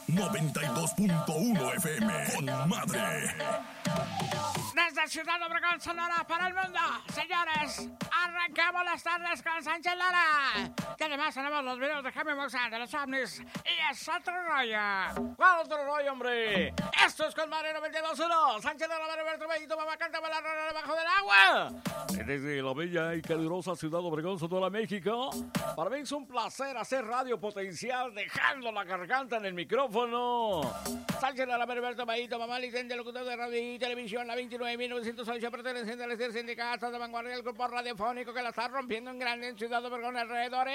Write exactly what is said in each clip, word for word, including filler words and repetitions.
noventa y dos punto uno F M con madre. Desde Ciudad Obregón, Sonora, para el mundo, señores, arrancamos las tardes con Sánchez Lara. Que además tenemos los videos de Jaime Moxa, de los ovnis, y es otro rollo. ¿Cuál otro rollo, hombre? Esto es con Madre noventa y dos punto uno. Sánchez Lara, Mario Berto, Bellito, Mamá, cántame la rara debajo del agua. Desde la bella y calurosa Ciudad Obregón, Sonora, México. Para mí es un placer hacer radio potencial, dejando la garganta en el micrófono. Sánchez Lara, Mario Berto, Bellito, Mamá, licencia, locutor de radio y televisión, la veintinueve mil novecientos ocho, perteneciente al Ester Sindicato de Vanguardia, el grupo radiofónico que la está rompiendo en grande en Ciudad Obregón alrededor.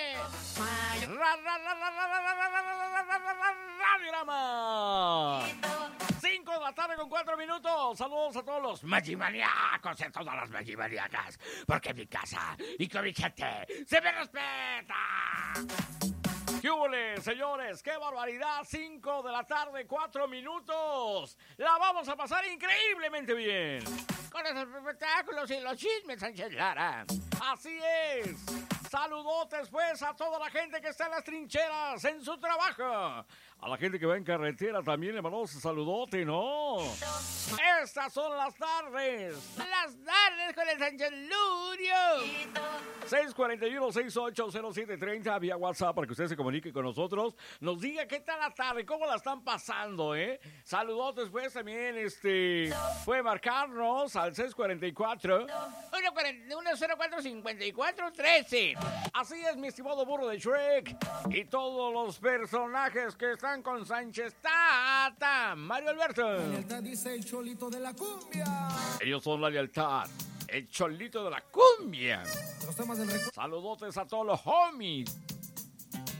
Radiograma. cinco de la tarde con cuatro minutos. Saludos a todos los magimaniacos y a todas las magimaniacas. Porque mi casa y con mi gente se me respeta. ¡Qué hule, señores! ¡Qué barbaridad! cinco de la tarde, cuatro minutos. La vamos a pasar increíblemente bien. Con esos espectáculos y los chismes, Sánchez Lara. Así es. Saludotes, pues, a toda la gente que está en las trincheras, en su trabajo. A la gente que va en carretera también le mandamos un saludote, ¿no? Estas son las tardes. Las tardes con el Sánchez Lurio. seis cuatro uno, seis ocho cero siete tres cero vía WhatsApp para que usted se comunique con nosotros. Nos diga qué tal la tarde, cómo la están pasando, ¿eh? Saludotes, pues, también, este... puede marcarnos al seis cuatro cuatro, uno cero cuatro, cinco cuatro uno tres. Así es, mi estimado burro de Shrek. Y todos los personajes que están con Sánchez Tata. Mario Alberto. La lealtad dice el cholito de la cumbia. Ellos son la lealtad. El cholito de la cumbia. Los temas del recuerdo. Saludotes a todos los homies.